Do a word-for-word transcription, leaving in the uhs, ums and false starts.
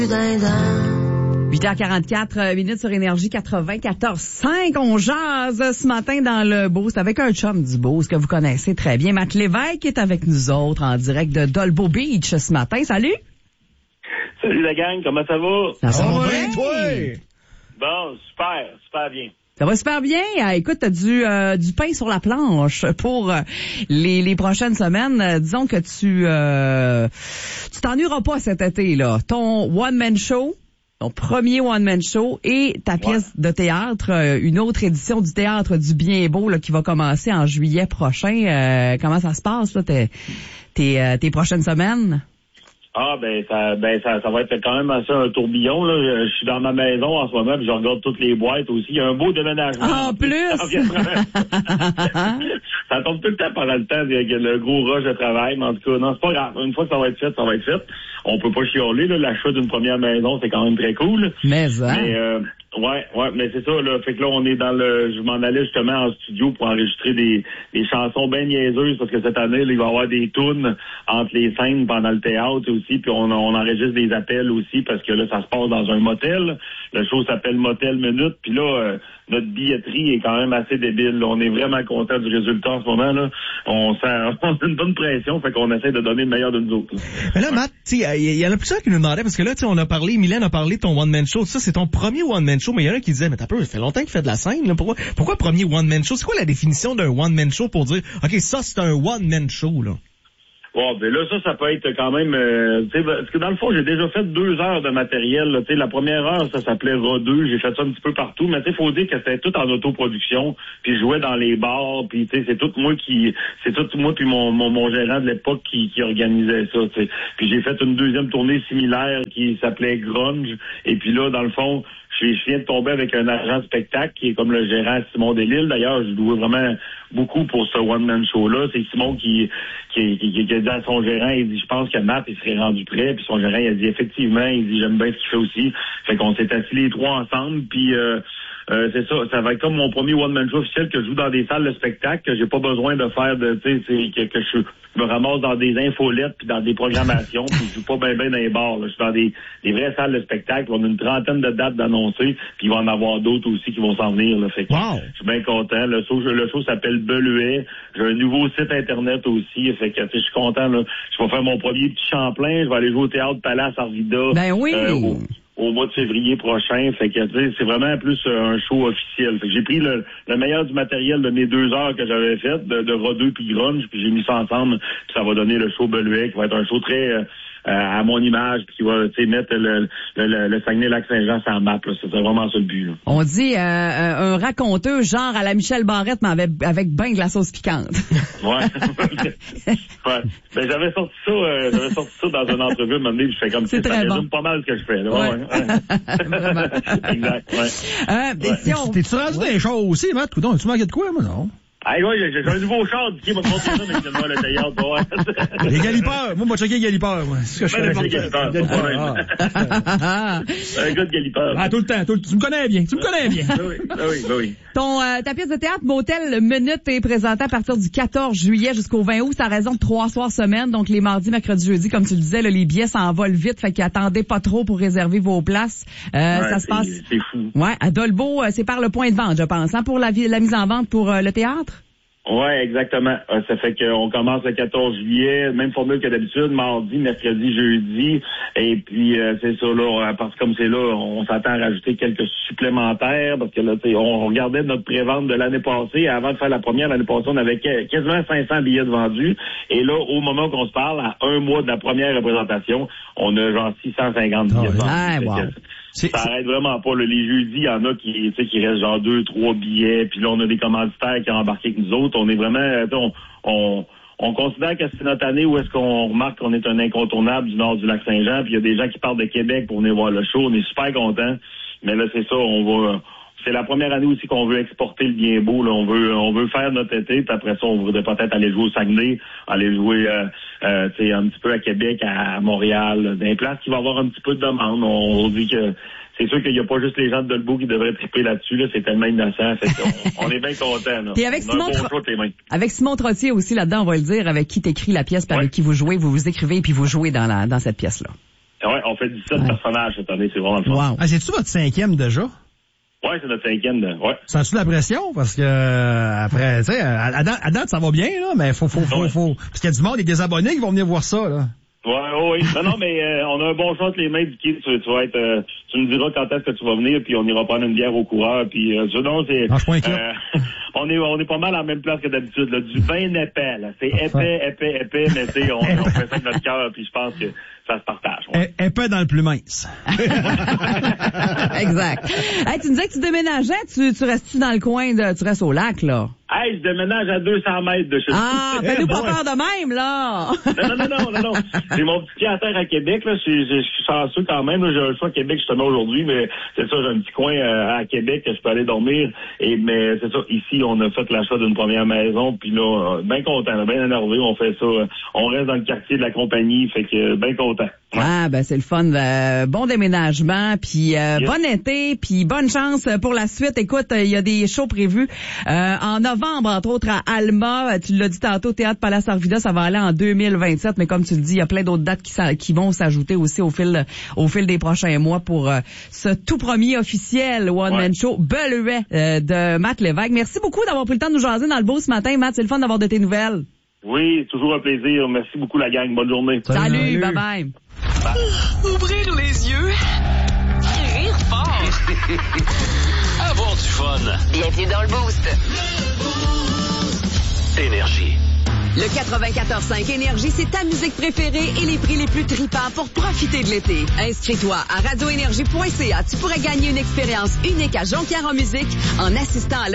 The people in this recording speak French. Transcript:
huit heures quarante-quatre minutes sur Énergie quatre-vingt-quatorze cinq. On jase ce matin dans le Boost avec un chum du Boost que vous connaissez très bien. Matt Lévesque est avec nous autres en direct de Dolbeau Beach ce matin. Salut! Salut la gang, comment ça va? Ça va oh, bien, toi? Bon, super, super bien. Ça va super bien. Ah, écoute, t'as du, euh, du pain sur la planche pour euh, les, les prochaines semaines. Euh, disons que tu euh, tu t'ennuieras pas cet été, là. Ton one-man show, ton premier one-man show et ta pièce ouais. de théâtre, euh, une autre édition du Théâtre du Bien et Beau là, qui va commencer en juillet prochain. Euh, comment ça se passe, là, tes, tes, euh, tes prochaines semaines? Ah ben ça ben ça, ça va être quand même assez un tourbillon là. Je, je suis dans ma maison en ce moment puis je regarde toutes les boîtes aussi. Il y a un beau déménagement. Ah, en plus. Ça tombe tout le temps pendant le temps avec le gros rush de travail, mais en tout cas, non, c'est pas grave. Une fois que ça va être fait, ça va être fait. On peut pas chialer, là. L'achat d'une première maison, c'est quand même très cool. Mais ça. Mais euh, ouais, ouais, mais c'est ça, là. Fait que là, on est dans le. Je m'en allais justement en studio pour enregistrer des, des chansons bien niaiseuses parce que cette année, là, il va y avoir des tunes entre les scènes pendant le théâtre aussi, puis on, on enregistre des appels aussi parce que là, ça se passe dans un motel. Le show s'appelle Motel Minute, puis là, euh, notre billetterie est quand même assez débile. Là. On est vraiment content du résultat en ce moment. Là. On, sent, on a une bonne pression, fait qu'on essaie de donner le meilleur de nous autres. Là. Mais là, Matt, il y, y en a plusieurs qui nous demandaient, parce que là, on a parlé, Mylène a parlé de ton one-man show. Ça, c'est ton premier one-man show, mais il y en a qui disaient, mais t'as peu, ça fait longtemps qu'il fait de la scène. Là. Pourquoi, pourquoi premier one-man show? C'est quoi la définition d'un one-man show pour dire, OK, ça, c'est un one-man show, là? Bon, ben là, ça, ça peut être quand même... Euh, tu sais, parce que dans le fond, j'ai déjà fait deux heures de matériel. Tu sais, la première heure, ça s'appelait R A deux. J'ai fait ça un petit peu partout. Mais tu sais, faut dire que c'était tout en autoproduction. Puis je jouais dans les bars. Puis tu sais, c'est tout moi qui... C'est tout moi puis mon, mon, mon gérant de l'époque qui, qui organisait ça, tu sais. Puis j'ai fait une deuxième tournée similaire qui s'appelait Grunge. Et puis là, dans le fond... Je viens de tomber avec un agent de spectacle qui est comme le gérant Simon Delisle. D'ailleurs, je dois vraiment beaucoup pour ce one-man show-là. C'est Simon qui, qui, qui, qui a dit à son gérant, il dit, je pense que Matt, il serait rendu prêt. Puis son gérant, il a dit, effectivement, il dit, j'aime bien ce qu'il fait aussi. Fait qu'on s'est assis les trois ensemble. Puis euh, euh, c'est ça, ça va être comme mon premier one-man show officiel que je joue dans des salles de spectacle, que j'ai pas besoin de faire de, tu sais, que, que je me ramasse dans des infolettes puis dans des programmations. Puis je joue pas bien bien dans les bars. Là. Je suis dans des, des vraies salles de spectacle. On a une trentaine de dates d'annoncer. Puis il va en avoir d'autres aussi qui vont s'en venir. Là. Fait que wow. Je suis bien content. Le show, le show s'appelle Beluet. J'ai un nouveau site internet aussi. Fait que je suis content. Là. Je vais faire mon premier petit Champlain. Je vais aller jouer au Théâtre Palace Arvida. Ben oui. Euh, au, au mois de février prochain. Fait que c'est vraiment plus un show officiel. Fait que j'ai pris le, le meilleur du matériel de mes deux heures que j'avais fait, de, de R A deux puis Grunge, puis j'ai mis ça ensemble. Puis ça va donner le show Beluet qui va être un show très... Euh, Euh, à mon image, puis qui va mettre le, le, le, le Saguenay-Lac-Saint-Jean sur la map. Là. C'est vraiment ça le but. Là. On dit euh, un raconteur genre à la Michel Barrette, mais avec, avec ben de la sauce piquante. Ouais. ouais. Ben, j'avais sorti ça, euh, j'avais sorti ça dans une entrevue, un moment donné, je fais comme ça. Ça résume bon. Pas mal ce que je fais. Là. Ouais. Ouais. Exact. Ouais. Euh, ouais. Si on... T'es-tu rendu ouais. des choses aussi, Matt? Coudon, tu manquais de quoi, moi, non? Ah ouais, j'ai, j'ai un nouveau char qui m'a montré ça, mais c'est moi le théâtre. Ouais. Les galipeurs. Moi, moi, checker les galipeurs, moi. C'est ce que je fais. Les galipeurs. Un gars de galipeurs. Ah, tout le temps. Tout le... Tu me connais bien. Tu me connais bien. Oui, oui, oui. Ton, euh, ta pièce de théâtre, Motel Minute, est présentée à partir du quatorze juillet jusqu'au vingt août. Ça a raison de trois soirs semaine. Donc, les mardis, mercredis, jeudis, comme tu le disais, là, les billets s'envolent vite. Fait qu'attendez pas trop pour réserver vos places. Euh, ouais, ça se passe. C'est fou. Ouais, à Dolbeau, c'est par le point de vente, je pense, hein, pour la, la mise en vente pour euh, le théâtre. Ouais, exactement. Euh, ça fait qu'on commence le quatorze juillet, même formule que d'habitude, mardi, mercredi, jeudi. Et puis euh, c'est ça là, parce que comme c'est là, on s'attend à rajouter quelques supplémentaires parce que là, tu sais, on regardait notre prévente de l'année passée. Avant de faire la première l'année passée, on avait quasiment cinq cents billets de vendus. Et là, au moment qu'on se parle, à un mois de la première représentation, on a genre six cent cinquante billets oh, de vendus. Ah, wow. Ça arrête vraiment pas. Là. Les jeudis, il y en a qui, tu sais, qui restent genre deux, trois billets. Puis là, on a des commanditaires qui ont embarqué avec nous autres. On est vraiment, on, on, on considère que c'est notre année où est-ce qu'on remarque qu'on est un incontournable du nord du Lac-Saint-Jean. Puis il y a des gens qui partent de Québec pour venir voir le show. On est super contents. Mais là, c'est ça, on va... C'est la première année aussi qu'on veut exporter le bien beau. Là. On veut on veut faire notre été, puis après ça, on voudrait peut-être aller jouer au Saguenay, aller jouer euh, euh, un petit peu à Québec, à Montréal, dans des places qui vont avoir un petit peu de demande. On, on dit que c'est sûr qu'il n'y a pas juste les gens de Dolbeau qui devraient triper là-dessus. Là. C'est tellement innocent. Fait on, on est bien contents. Et avec Simon, bon Tro- avec Simon Trottier aussi là-dedans, on va le dire, avec qui t'écris la pièce, puis ouais. avec qui vous jouez, vous vous écrivez, puis vous jouez dans, la, dans cette pièce-là. Ouais, on fait dix-sept ouais. personnages cette année, c'est vraiment le fun. Wow. Ah, c'est-tu votre cinquième déjà? Ouais, c'est notre cinquième, de... ouais. Sens-tu la pression? Parce que, euh, après, tu sais, à, à, à date, ça va bien, là, mais faut, faut, faut, ouais. faut, parce qu'il y a du monde, il y a des abonnés qui vont venir voir ça, là. Ouais, oh oui. Non, non, mais euh, on a un bon choix entre les mains du kid. Tu, tu vas être, euh, tu nous diras quand est-ce que tu vas venir, puis on ira prendre une bière au coureur, puis euh, non, c'est. Non, je euh, on est, on est pas mal à la même place que d'habitude, là. Du bien épais, là. C'est épais, épais, épais, mais tu sais, on, on fait ça de notre cœur, puis je pense que ça se partage. Ouais. É- épais dans le plus mince. Exact. Hey, tu me disais que tu déménageais, tu, tu restes-tu dans le coin de, tu restes au lac, là? Hey, je déménage à deux cents mètres de chez nous. Ah, fais-nous pas peur de même, là! Non, non, non, non, non, non. J'ai mon petit pied à terre à Québec, là. Je, je, je suis chanceux quand même, là. J'ai un choix à Québec, justement, aujourd'hui, mais c'est ça, j'ai un petit coin euh, à Québec que je peux aller dormir. Et, mais c'est ça, ici, on a fait l'achat d'une première maison, puis là, euh, bien content, bien énervé, on fait ça. Euh, on reste dans le quartier de la compagnie, fait que, euh, bien content. Ouais. Ah, ben, c'est le fun. Euh, bon déménagement, puis euh, yes. Bon été, puis bonne chance pour la suite. Écoute, il y a des shows prévus euh, en novembre, entre autres à Alma. Tu l'as dit tantôt, Théâtre Palace Arvida, ça va aller en deux mille vingt-sept, mais comme tu le dis, il y a plein d'autres dates qui, qui vont s'ajouter aussi au fil au fil des prochains mois pour euh, ce tout premier officiel One Man Show Beluet euh, de Matt Lévesque. Merci beaucoup d'avoir pris le temps de nous jaser dans le beau ce matin, Matt. C'est le fun d'avoir de tes nouvelles. Oui, toujours un plaisir. Merci beaucoup la gang. Bonne journée. Salut, Salut. bye bye. Bye. Ouvrir les yeux et rire fort. Avoir du fun. Bienvenue dans le Boost. Énergie. Le quatre-vingt-quatorze cinq Énergie, c'est ta musique préférée et les prix les plus tripants pour profiter de l'été. Inscris-toi à radio énergie point c a. Tu pourrais gagner une expérience unique à Jonquière en musique en assistant à